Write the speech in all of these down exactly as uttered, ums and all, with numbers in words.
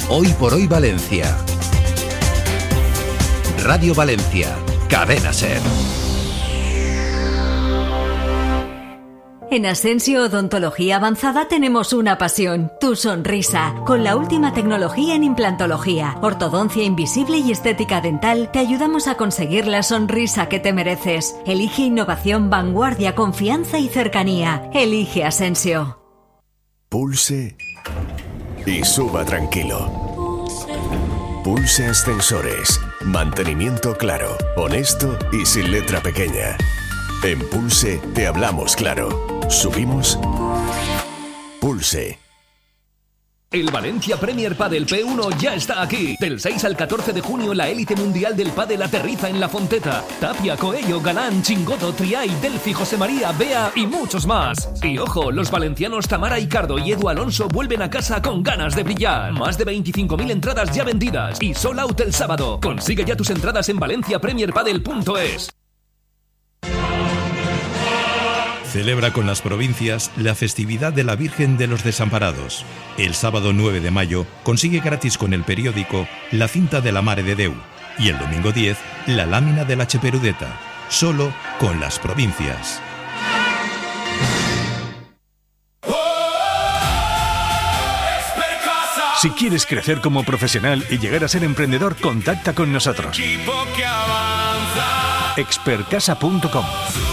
Hoy por hoy Valencia. Radio Valencia, Cadena SER. En Asensio Odontología Avanzada tenemos una pasión, tu sonrisa. Con la última tecnología en implantología, ortodoncia invisible y estética dental, te ayudamos a conseguir la sonrisa que te mereces. Elige innovación, vanguardia, confianza y cercanía. Elige Asensio. Pulse y suba tranquilo. Pulse Ascensores. Mantenimiento claro, honesto y sin letra pequeña. En Pulse te hablamos claro. Subimos. Pulse. El Valencia Premier Padel P uno ya está aquí. Del seis al catorce de junio la élite mundial del pádel aterriza en La Fonteta. Tapia, Coello, Galán, Chingoto, Triay, Delphi, José María, Bea y muchos más. Y ojo, los valencianos Tamara Icardo y Edu Alonso vuelven a casa con ganas de brillar. Más de veinticinco mil entradas ya vendidas y sold out el sábado. Consigue ya tus entradas en valencia premier padel punto es. Celebra con las provincias la festividad de la Virgen de los Desamparados. El sábado nueve de mayo consigue gratis con el periódico la cinta de la Mare de Déu y el domingo diez la lámina de la Cheperudeta. Solo con las provincias. Si quieres crecer como profesional y llegar a ser emprendedor, contacta con nosotros. expertcasa punto com.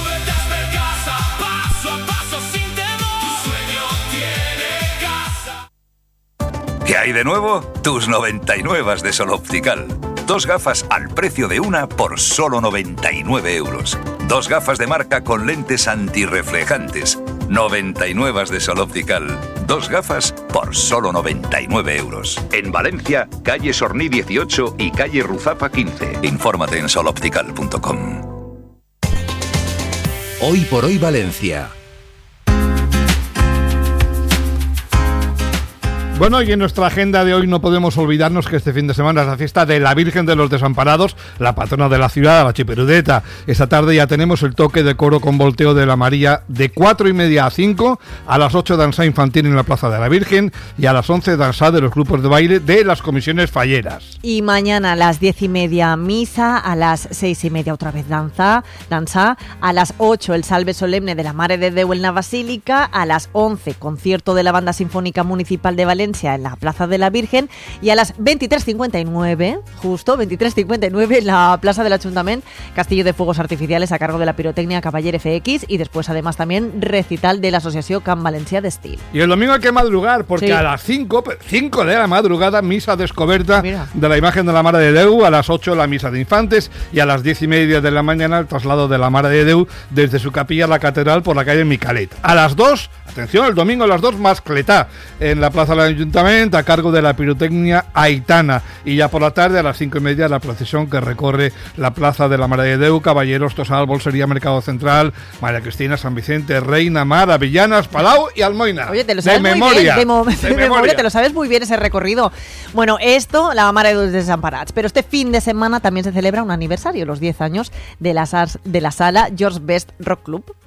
¿Qué hay de nuevo? Tus noventa y nueve de Sol Optical. Dos gafas al precio de una por solo noventa y nueve euros. Dos gafas de marca con lentes antirreflejantes. noventa y nueve de Sol Optical. Dos gafas por solo noventa y nueve euros. En Valencia, calle Sorní dieciocho y calle Ruzafa quince. Infórmate en sol optical punto com. Hoy por hoy Valencia. Bueno, y en nuestra agenda de hoy no podemos olvidarnos que este fin de semana es la fiesta de la Virgen de los Desamparados, la patrona de la ciudad, la Cheperudeta. Esta tarde ya tenemos el toque de coro con volteo de la María de cuatro y media a cinco, a las ocho danza infantil en la Plaza de la Virgen y a las once danza de los grupos de baile de las comisiones falleras. Y mañana a las diez y media misa, a las seis y media otra vez danza, danza, a las ocho el salve solemne de la Mare de Déu en la Basílica, a las once concierto de la Banda Sinfónica Municipal de Valencia en la Plaza de la Virgen y a las veintitrés cincuenta y nueve, justo veintitrés cincuenta y nueve en la Plaza del Ayuntamiento, castillo de fuegos artificiales a cargo de la pirotecnia Cavaller F X y después además también recital de la Asociación Camp Valencià d'Estil. Y el domingo hay que madrugar porque sí. A las cinco, cinco de la madrugada misa descoberta Mira. de la imagen de la Mare de Déu, a las ocho la misa de infantes y a las diez y media de la mañana el traslado de la Mare de Déu desde su capilla a la catedral por la calle Micalet. A las dos, atención, el domingo a las dos mascletá en la Plaza del Ayuntamiento a cargo de la pirotecnia Aitana y ya por la tarde a las cinco y media la procesión que recorre la Plaza de la Mare de Déu, Caballeros, Tosal, Bolsería, Mercado Central, María Cristina, San Vicente, Reina, Mar, Avellanas, Palau y Almoina. Oye, te lo sabes de muy memoria, bien, de, mo- de, de memoria, memoria, te lo sabes muy bien ese recorrido. Bueno, esto, la Mare de los Desamparats, pero este fin de semana también se celebra un aniversario, los diez años de la, de la sala George Best Rock Club.